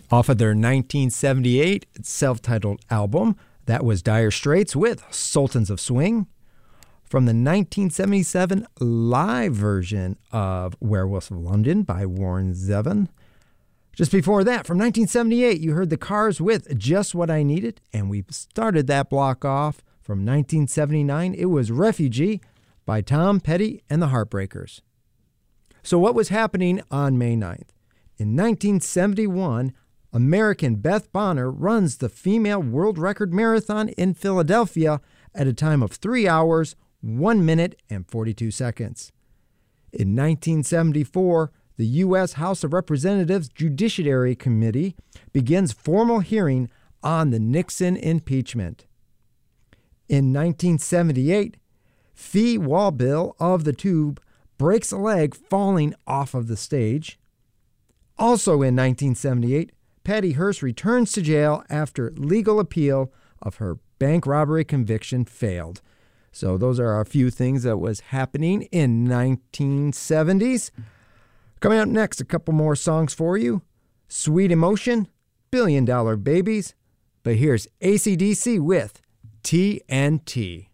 Off of their 1978 self-titled album, that was Dire Straits with Sultans of Swing. From the 1977 live version of Werewolves of London by Warren Zevon. Just before that, from 1978, you heard The Cars with Just What I Needed, and we started that block off from 1979. It was Refugee by Tom Petty and the Heartbreakers. So what was happening on May 9th? In 1971, American Beth Bonner runs the female world record marathon in Philadelphia at a time of 3 hours, 1 minute, and 42 seconds. In 1974, the U.S. House of Representatives Judiciary Committee begins formal hearing on the Nixon impeachment. In 1978, Fee Wallbill of the Tube breaks a leg falling off of the stage. Also in 1978, Patty Hearst returns to jail after legal appeal of her bank robbery conviction failed. So those are a few things that was happening in 1970s. Coming up next, a couple more songs for you. Sweet Emotion, Billion Dollar Babies. But here's AC/DC with TNT.